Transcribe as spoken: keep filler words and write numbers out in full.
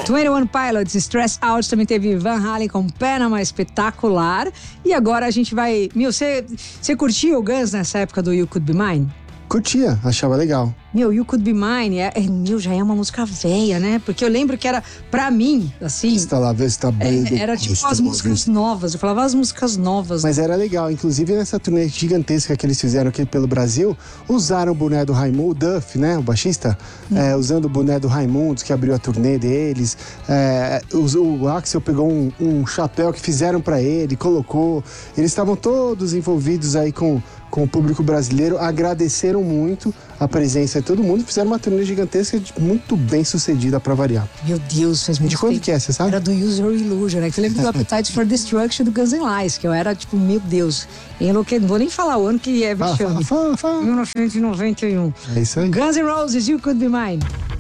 vinte e um Pilots, Stress Out, também teve Van Halen com Panama, espetacular. E agora a gente vai... Meu, você curtia o Guns nessa época do You Could Be Mine? Curtia, achava legal. Meu, You Could Be Mine, é, é, meu, já é uma música velha, né? Porque eu lembro que era, pra mim, assim... Está lá, vê se tá bem. É, era tipo as músicas novas, eu falava as músicas novas. Mas era legal, inclusive nessa turnê gigantesca que eles fizeram aqui pelo Brasil, usaram o boné do Raimundo, o Duff, né, o baixista, hum. é, usando o boné do Raimundos, que abriu a turnê deles. É, o, o Axel pegou um, um chapéu que fizeram pra ele, colocou. Eles estavam todos envolvidos aí com... com o público brasileiro, agradeceram muito a presença de todo mundo, fizeram uma turnê gigantesca muito bem sucedida pra variar. Meu Deus, faz muito De quando que é, você sabe? Era do Use Your Illusion, né? Que eu lembro do Appetite for Destruction do Guns N' Roses, que eu era tipo, meu Deus, enlouquecido. Não vou nem falar o ano que é vexame. Fala, fala, fala. mil novecentos e noventa e um. É isso aí. Guns N' Roses, You Could Be Mine.